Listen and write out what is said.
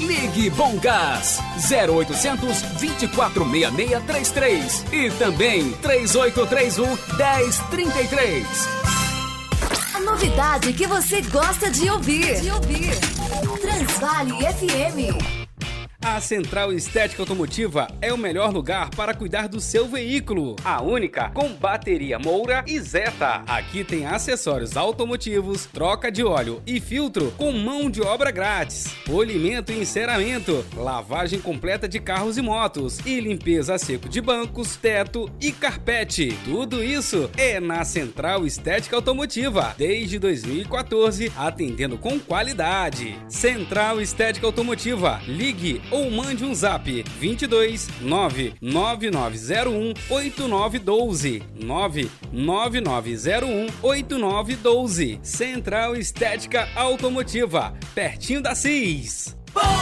Ligue Bom Gás 0800 246633 e também 3831 1033. A novidade que você gosta de ouvir. Transvale FM. A Central Estética Automotiva é o melhor lugar para cuidar do seu veículo. A única com bateria Moura e Zeta. Aqui tem acessórios automotivos, troca de óleo e filtro com mão de obra grátis, polimento e enceramento, lavagem completa de carros e motos e limpeza a seco de bancos, teto e carpete. Tudo isso é na Central Estética Automotiva, desde 2014, atendendo com qualidade. Central Estética Automotiva. Ligue ou mande um zap 22 99901 8912 99901 8912. Central Estética Automotiva, pertinho da CIS.